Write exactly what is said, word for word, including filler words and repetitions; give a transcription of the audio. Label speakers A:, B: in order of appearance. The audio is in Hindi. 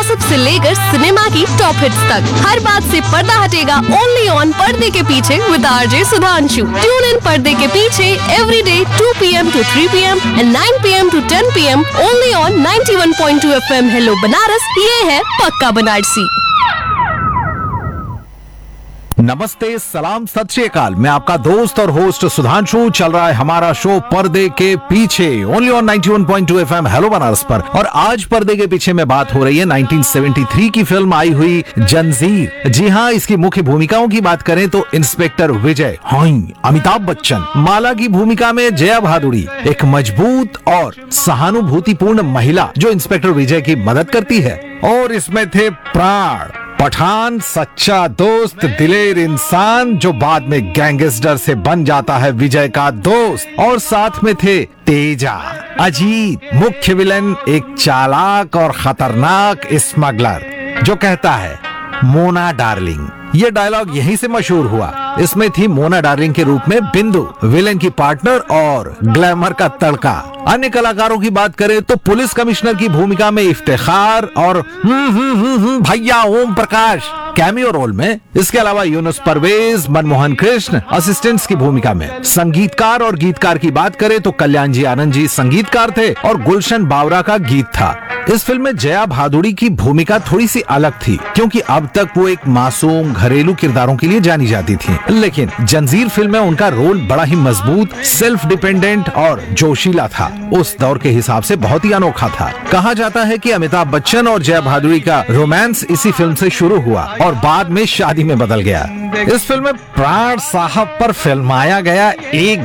A: गॉसिप से लेकर सिनेमा की टॉप हिट्स तक, हर बात से पर्दा हटेगा ओनली ऑन पर्दे के पीछे with RJ Sudhanshu. Tune in पर्दे के पीछे every day to P M to three P M and nine P M to ten P am only on ninety one point two F M. Hello Banaras, ये है पक्का बनारसी।
B: नमस्ते, सलाम, सत श्री अकाल। मैं आपका दोस्त और होस्ट सुधांशु। चल रहा है हमारा शो पर्दे के पीछे only on ninety one point two F M hello Banaras पर। और आज पर्दे के पीछे में बात हो रही है नाइंटीन सेवेंटी थ्री की फिल्म आई हुई जंजीर। जी हाँ, इसकी मुख्य भूमिकाओं की बात करें तो इंस्पेक्टर विजय, हाई अमिताभ बच्चन, माला की भूमिका में जया भादुड़ी, एक मजबूत और सहानुभूतिपूर्ण महिला जो इंस्पेक्टर विजय की मदद करती है। और इसमें थे प्राण, पठान, सच्चा दोस्त, दिलेर इंसान जो बाद में गैंगस्टर से बन जाता है विजय का दोस्त। और साथ में थे तेजा, अजीत, मुख्य विलन, एक चालाक और खतरनाक स्मगलर जो कहता है मोना डार्लिंग। ये डायलॉग यहीं से मशहूर हुआ। इसमें थी मोना डार्लिंग के रूप में बिंदु, विलेन की पार्टनर और ग्लैमर का तड़का। अन्य कलाकारों की बात करें तो पुलिस कमिश्नर की भूमिका में इफ्तिखार और हम्म हम्म हम्म हम्म भैया ओम प्रकाश कैमियो रोल में। इसके अलावा यूनुस परवेज, मनमोहन कृष्ण असिस्टेंट्स की भूमिका में। संगीतकार और गीतकार की बात करें तो कल्याण जी आनंद जी संगीतकार थे और गुलशन बावरा का गीत था। इस फिल्म में जया भादुड़ी की भूमिका थोड़ी सी अलग थी क्योंकि अब तक वो एक मासूम घरेलू किरदारों के लिए जानी जाती थी, लेकिन जंजीर फिल्म में उनका रोल बड़ा ही मजबूत, सेल्फ डिपेंडेंट और जोशीला था। उस दौर के हिसाब से बहुत ही अनोखा था। कहा जाता है कि अमिताभ बच्चन और जया भादुड़ी का रोमांस इसी फिल्म से शुरू हुआ और बाद में शादी में बदल गया। इस फिल्म में प्राण साहब पर फिल्माया गया एक